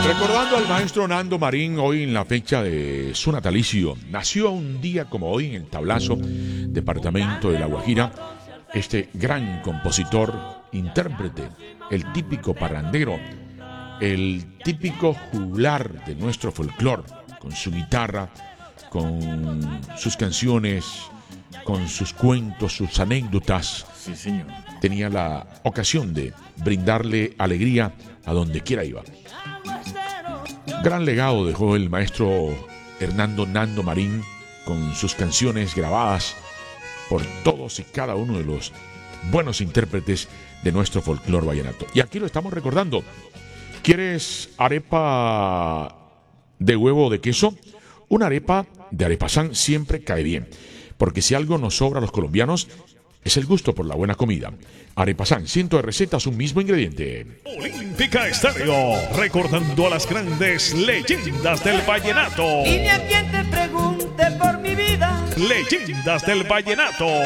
Recordando al maestro Nando Marín hoy en la fecha de su natalicio. Nació un día como hoy en el Tablazo, departamento de La Guajira, este gran compositor, intérprete, el típico parrandero, el típico juglar de nuestro folclore, con su guitarra, con sus canciones, con sus cuentos, sus anécdotas. Sí, señor. Tenía la ocasión de brindarle alegría a donde quiera iba. Gran legado dejó el maestro Hernando Nando Marín con sus canciones grabadas por todos y cada uno de los buenos intérpretes de nuestro folclore vallenato. Y aquí lo estamos recordando. ¿Quieres arepa de huevo o de queso? Una arepa de Arepasán siempre cae bien, porque si algo nos sobra a los colombianos es el gusto por la buena comida. Arepasán, cientos de recetas, un mismo ingrediente. Olímpica Estéreo, recordando a las grandes leyendas del vallenato. Dile a quien te pregunte por mi vida. Leyendas del vallenato.